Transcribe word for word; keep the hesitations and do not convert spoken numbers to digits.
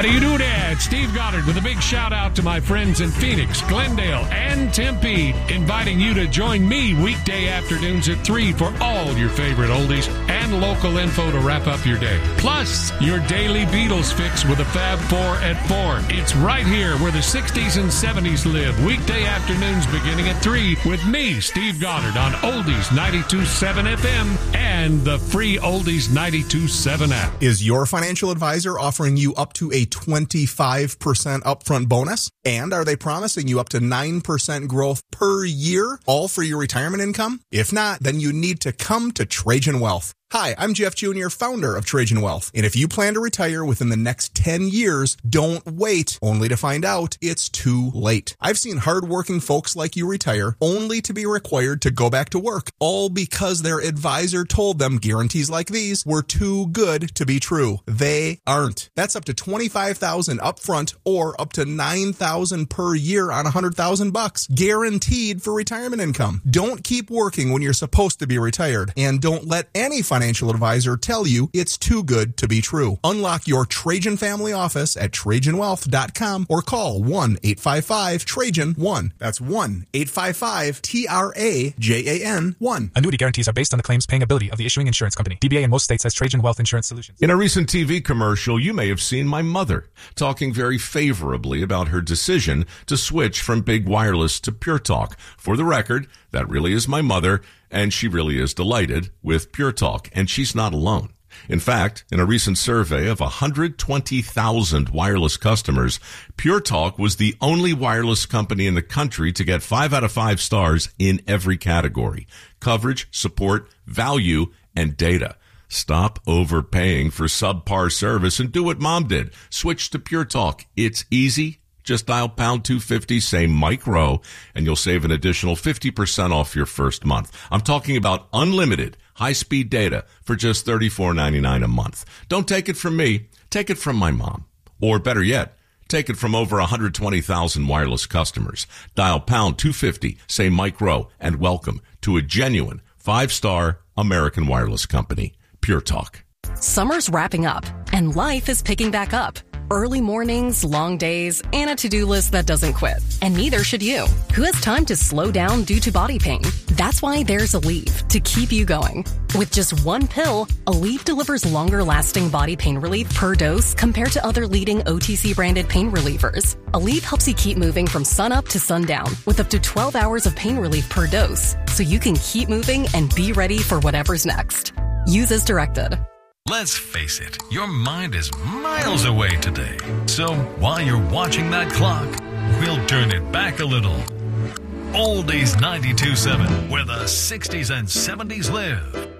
How do you do that? Steve Goddard with a big shout out to my friends in Phoenix, Glendale, and Tempe, inviting you to join me weekday afternoons at three for all your favorite oldies and local info to wrap up your day. Plus, your daily Beatles fix with a Fab Four at four. It's right here where the sixties and seventies live. Weekday afternoons beginning at three with me, Steve Goddard, on Oldies ninety-two point seven F M and the free Oldies ninety-two point seven app. Is your financial advisor offering you up to a twenty-five percent upfront bonus? And are they promising you up to nine percent growth per year, all for your retirement income? If not, then you need to come to Trajan Wealth. Hi, I'm Jeff Junior, founder of Trajan Wealth. And if you plan to retire within the next ten years, don't wait only to find out it's too late. I've seen hardworking folks like you retire only to be required to go back to work, all because their advisor told them guarantees like these were too good to be true. They aren't. That's up to twenty-five thousand dollars upfront or up to nine thousand dollars per year on one hundred thousand bucks, guaranteed for retirement income. Don't keep working when you're supposed to be retired, and don't let any financial financial advisor tell you it's too good to be true. Unlock your Trajan family office at Trajan Wealth dot com or call one eight five five Trajan one. That's one eight five five T R A J A N one. Annuity guarantees are based on the claims paying ability of the issuing insurance company. D B A in most states has Trajan Wealth Insurance Solutions. In a recent T V commercial, you may have seen my mother talking very favorably about her decision to switch from big wireless to Pure Talk. For the record, that really is my mother, and she really is delighted with Pure Talk, and she's not alone. In fact, in a recent survey of one hundred twenty thousand wireless customers, Pure Talk was the only wireless company in the country to get five out of five stars in every category: coverage, support, value, and data. Stop overpaying for subpar service and do what Mom did. Switch to Pure Talk. It's easy. Just dial pound two fifty, say Mike Rowe, and you'll save an additional fifty percent off your first month. I'm talking about unlimited high-speed data for just thirty-four ninety-nine a month. Don't take it from me. Take it from my mom. Or better yet, take it from over one hundred twenty thousand wireless customers. Dial pound two fifty, say Mike Rowe, and welcome to a genuine five-star American wireless company, Pure Talk. Summer's wrapping up, and life is picking back up. Early mornings, long days, and a to-do list that doesn't quit. And neither should you. Who has time to slow down due to body pain? That's why there's Aleve to keep you going. With just one pill, Aleve delivers longer-lasting body pain relief per dose compared to other leading O T C-branded pain relievers. Aleve helps you keep moving from sunup to sundown with up to twelve hours of pain relief per dose, so you can keep moving and be ready for whatever's next. Use as directed. Let's face it, your mind is miles away today. So while you're watching that clock, we'll turn it back a little. Oldies ninety-two point seven, where the sixties and seventies live.